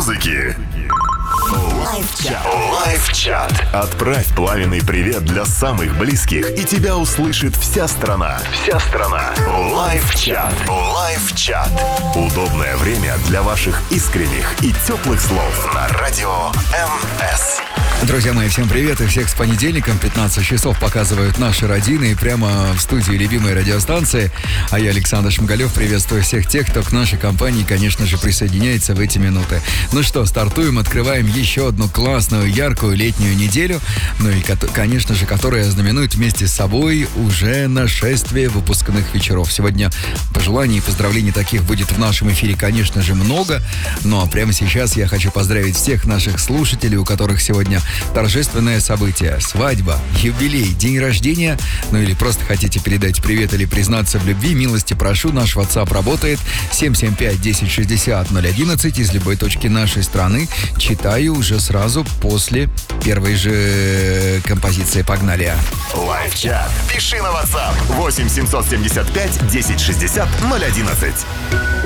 музыки. Лайв-чат. Отправь пламенный привет для самых близких, и тебя услышит вся страна. Лайв-чат. Удобное время для ваших искренних и теплых слов на радио МС. Друзья мои, всем привет и всех с понедельником. 15 часов показывают наши родины прямо в студии любимой радиостанции. А я, Александр Шмыгалев, приветствую всех тех, кто к нашей компании, конечно же, присоединяется в эти минуты. Ну что, стартуем, открываем еще одну классную, яркую летнюю неделю. Ну и, конечно же, которая знаменует вместе с собой уже нашествие выпускных вечеров. Сегодня пожеланий и поздравлений таких будет в нашем эфире, конечно же, много. Ну а прямо сейчас я хочу поздравить всех наших слушателей, у которых сегодня торжественное событие, свадьба, юбилей, день рождения, ну или просто хотите передать привет или признаться в любви, милости прошу, наш WhatsApp работает 775-1060-011 из любой точки нашей страны. Читаю уже сразу после первой же композиции. Погнали! Лайв-чат. Пиши на WhatsApp 8 775 1060 011.